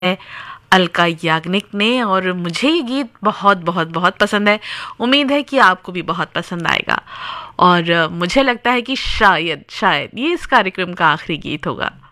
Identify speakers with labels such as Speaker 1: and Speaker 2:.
Speaker 1: है अलका याग्निक ने, और मुझे ये गीत बहुत बहुत बहुत पसंद है। उम्मीद है कि आपको भी बहुत पसंद आएगा, और मुझे लगता है कि शायद शायद ये इस कार्यक्रम का आखिरी गीत होगा।